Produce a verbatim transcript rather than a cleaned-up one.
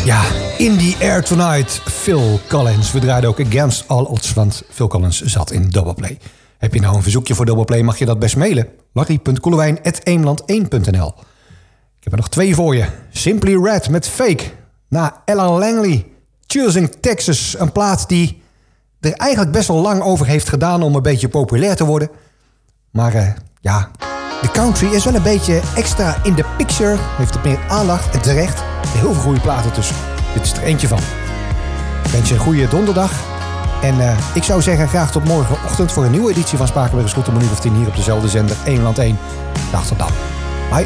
Ja, In the Air Tonight, Phil Collins. We draaiden ook Against All Odds, want Phil Collins zat in Doubleplay. Heb je nou een verzoekje voor Doubleplay, mag je dat best mailen. larry punt koelewijn apenstaartje eemland één punt n l. Ik heb er nog twee voor je. Simply Red met Fake. Na Ella Langley, Choosing Texas. Een plaat die er eigenlijk best wel lang over heeft gedaan om een beetje populair te worden. Maar uh, ja, de country is wel een beetje extra in de picture. Heeft er meer aandacht en terecht. Heel veel goede platen tussen. Dit is er eentje van. Ik wens je een goede donderdag. En uh, ik zou zeggen graag tot morgenochtend voor een nieuwe editie van Spakenburg Goed om een uur of tien hier op dezelfde zender Eemland één. Dag tot dan.